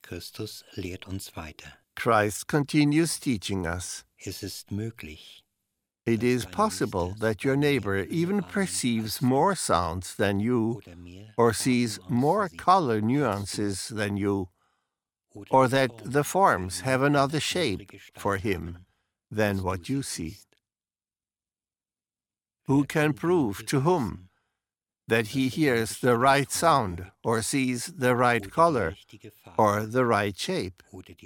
Christus lehrt uns weiter. Christ continues teaching us. Es ist möglich, It is possible that your neighbor even perceives more sounds than you, or sees more color nuances than you, or that the forms have another shape for him than what you see. Who can prove to whom that he hears the right sound, or sees the right color, or the right shape?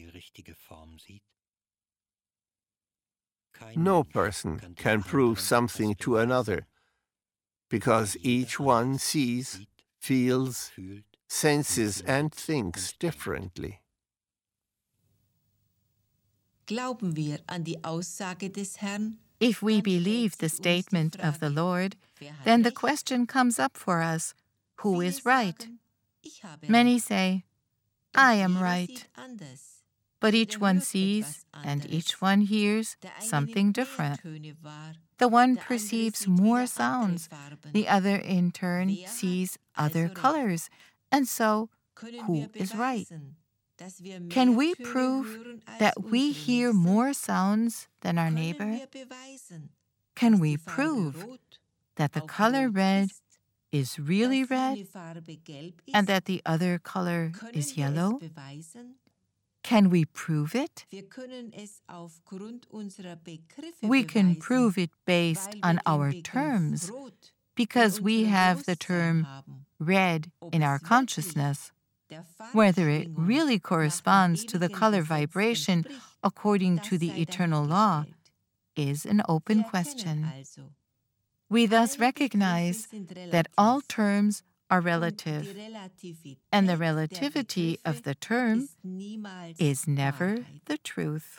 No person can prove something to another, because each one sees, feels, senses, and thinks differently. Glauben wir an die Aussage des Herrn? If we believe the statement of the Lord, then the question comes up for us, who is right? Many say, I am right. But each one sees and each one hears something different. The one perceives more sounds, the other in turn sees other colors. And so, who is right? Can we prove that we hear more sounds than our neighbor? Can we prove that the color red is really red and that the other color is yellow? Can we prove it? We can prove it based on our terms because we have the term red in our consciousness. Whether it really corresponds to the color vibration according to the eternal law is an open question. We thus recognize that all terms are relative, and the relativity of the term is never the truth.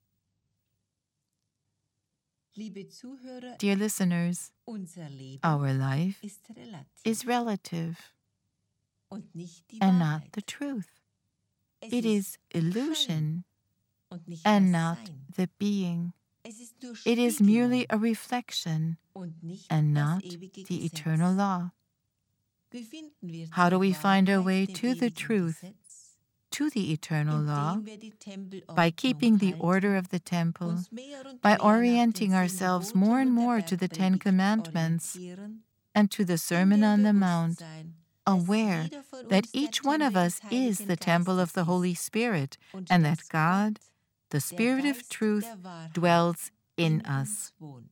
Dear listeners, our life is relative and not the truth. It is illusion and not the being. It is merely a reflection and not the eternal law. How do we find our way to the truth, to the eternal law? By keeping the order of the temple, by orienting ourselves more and more to the Ten Commandments and to the Sermon on the Mount, aware that each one of us is the temple of the Holy Spirit and that God, the Spirit of truth, dwells in us.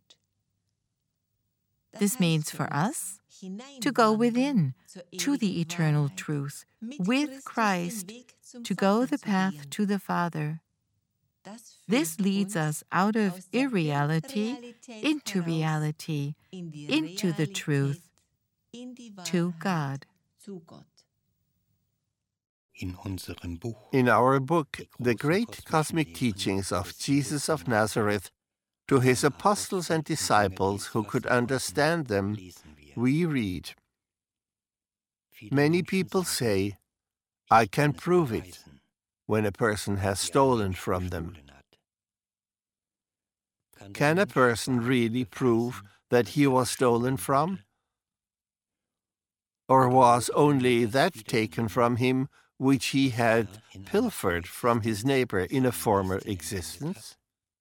This means for us to go within to the eternal truth with Christ, to go the path to the Father. This leads us out of irreality into reality, into the truth, to God. In our book, The Great Cosmic Teachings of Jesus of Nazareth, to his apostles and disciples who could understand them, we read, many people say, I can prove it, when a person has stolen from them. Can a person really prove that he was stolen from? Or was only that taken from him which he had pilfered from his neighbor in a former existence?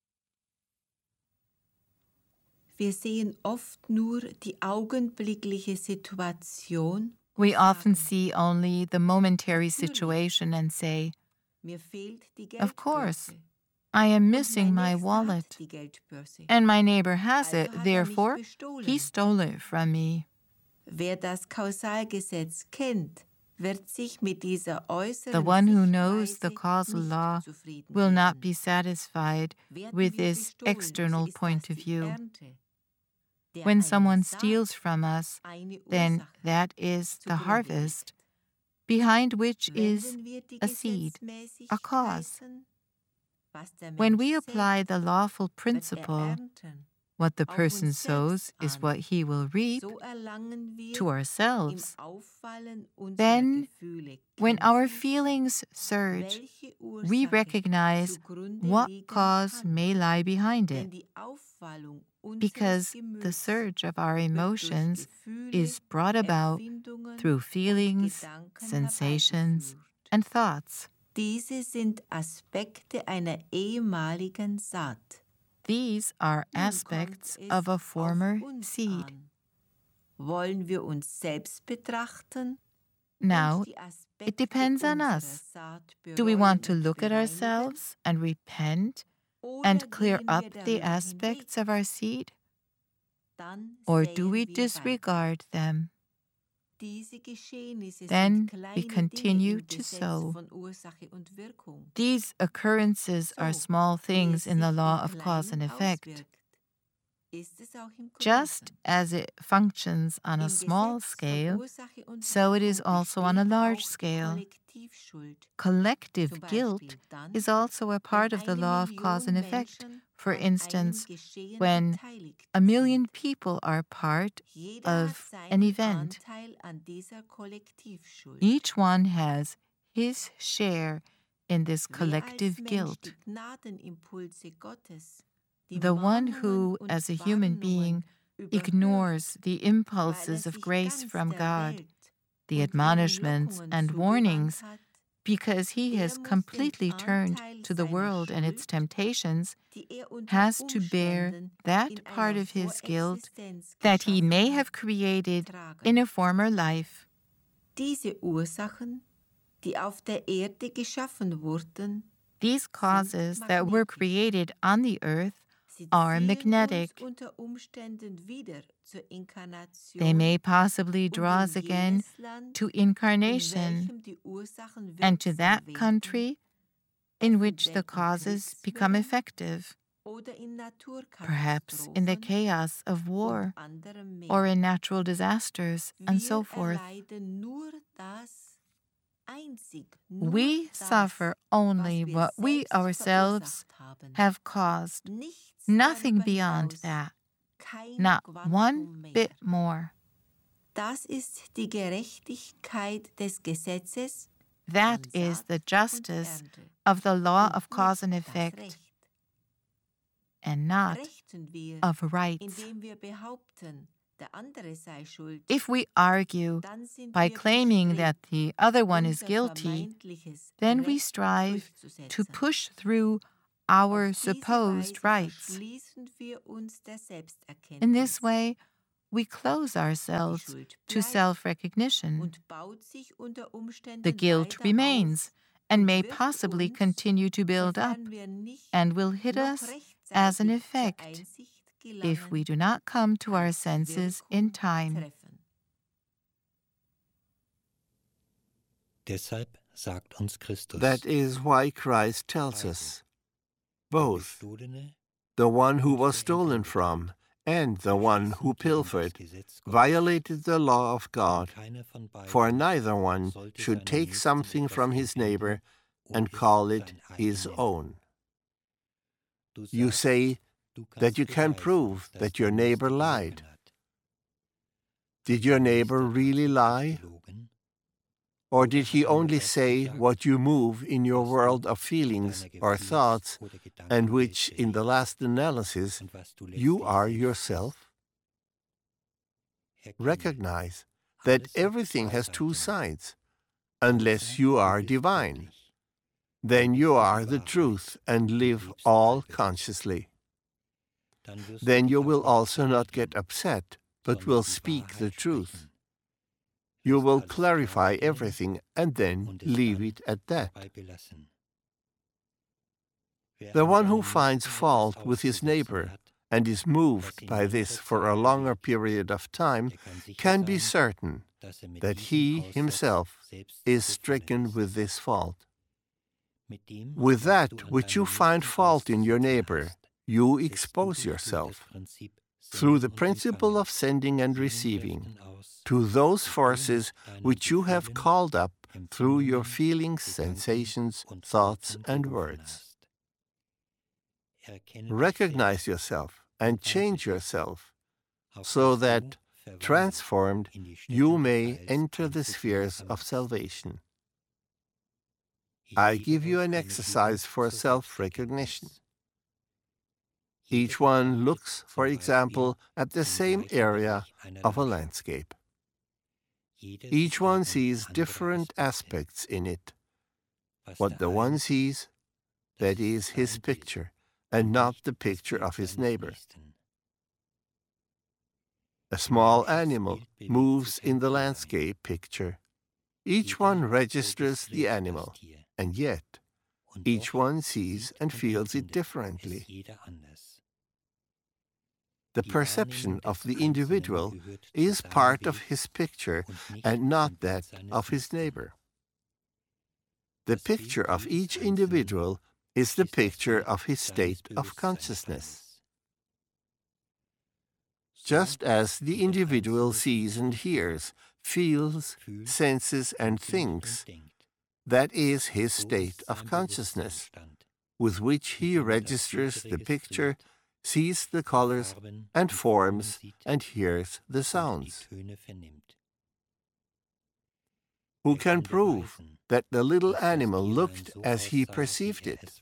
Wir sehen oft nur die augenblickliche Situation. We often see only the momentary situation and say, of course, I am missing my wallet, and my neighbor has it, therefore he stole it from me. Wer das Kausalgesetz kennt, wird sich mit dieser äußeren The one who knows the Sichtweise causal nicht law zufrieden will not geben. be satisfied Werden with wir this bestohlen, external so ist point das of die view. Ernte, der When eine someone Saat steals from us, eine then Ursache that is the zugrunde harvest, liegt. behind which is Wenden wir die a seed, a cause. was der When Mensch we sät, apply the lawful wird principle, ernten. what the Auf person uns sows selbst is an. what he will reap, So erlangen wir to ourselves. im Auffallen unserer Then, Gefühle when our Kenntnis, feelings surge, welche we Ursache recognize zugrunde what liegen cause kann. may lie behind Denn it, die Auffallung unseres because the Gemüts surge of our wird durch emotions Gefühle, is brought about Empfindungen through und feelings, Gedanken sensations, herbeigeführt. and thoughts. Diese sind Aspekte einer ehemaligen Saat. These are aspects of a former seed. Wollen wir uns selbst betrachten? Now, it depends on us. Do we want to look at ourselves and repent and clear up the aspects of our seed? Or do we disregard them? Then we continue to sow. These occurrences are small things in the law of cause and effect. Just as it functions on a small scale, so it is also on a large scale. Collective guilt is also a part of the law of cause and effect. For instance, when 1 million people are part of an event, each one has his share in this collective guilt. The one who, as a human being, ignores the impulses of grace from God, the admonishments and warnings, because he has completely turned to the world and its temptations, has to bear that part of his guilt that he may have created in a former life. Diese Ursachen, die auf der Erde geschaffen wurden, these causes that were created on the earth are magnetic. They may possibly draw us again to incarnation and to that country in which the causes become effective, perhaps in the chaos of war or in natural disasters and so forth. We suffer only what we ourselves have caused, nothing beyond that, not one bit more. Das ist die Gerechtigkeit des Gesetzes. That is the justice of the law of cause and effect, and not of rights. If we argue by claiming that the other one is guilty, then we strive to push through our supposed rights. In this way, we close ourselves to self-recognition. The guilt remains and may possibly continue to build up and will hit us as an effect if we do not come to our senses in time. Deshalb sagt uns Christus, that is why Christ tells us, both the one who was stolen from and the one who pilfered violated the law of God, for neither one should take something from his neighbor and call it his own. You say that you can prove that your neighbor lied. Did your neighbor really lie? Or did he only say what you move in your world of feelings or thoughts, and which, in the last analysis, you are yourself? Recognize that everything has two sides, unless you are divine. Then you are the truth and live all consciously. Then you will also not get upset, but will speak the truth. You will clarify everything and then leave it at that. The one who finds fault with his neighbor and is moved by this for a longer period of time can be certain that he himself is stricken with this fault. With that which you find fault in your neighbor, you expose yourself, through the principle of sending and receiving, to those forces which you have called up through your feelings, sensations, thoughts, and words. Recognize yourself and change yourself, so that, transformed, you may enter the spheres of salvation. I give you an exercise for self-recognition. Each one looks, for example, at the same area of a landscape. Each one sees different aspects in it, What the one sees, that is his picture, and not the picture of his neighbor. A small animal moves in the landscape picture. Each one registers the animal, and yet each one sees and feels it differently. The perception of the individual is part of his picture and not that of his neighbor. The picture of each individual is the picture of his state of consciousness. Just as the individual sees and hears, feels, senses, and thinks, that is his state of consciousness, with which he registers the picture, sees the colors and forms, and hears the sounds. Who can prove that the little animal looked as he perceived it?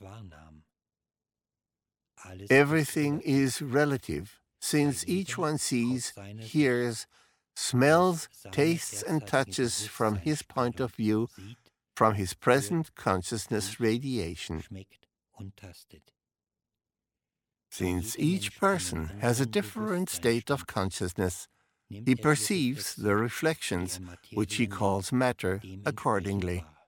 Everything is relative, since each one sees, hears, smells, tastes, and touches from his point of view, from his present consciousness radiation. Since each person has a different state of consciousness, he perceives the reflections, which he calls matter, accordingly.